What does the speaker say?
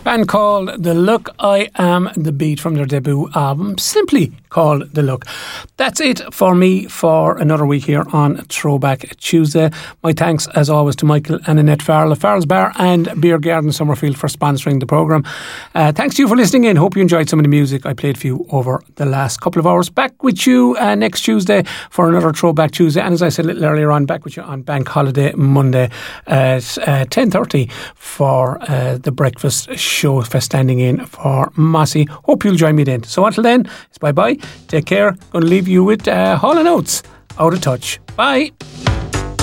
Band called The Look, I Am The Beat from their debut album, simply called The Look. That's it for me for another week here on Throwback Tuesday. My thanks as always to Michael and Annette Farrell of Farrell's Bar and Beer Garden Summerfield for sponsoring the programme. Thanks to you for listening in. Hope you enjoyed some of the music I played for you over the last couple of hours. Back with you next Tuesday for another Throwback Tuesday, and as I said a little earlier on, back with you on Bank Holiday Monday at 10:30 for the breakfast show for standing in for Mossy. Hope you'll join me then. So until then, it's bye bye. Take care. Going to leave you with Hall & Oates, Out of Touch. Bye.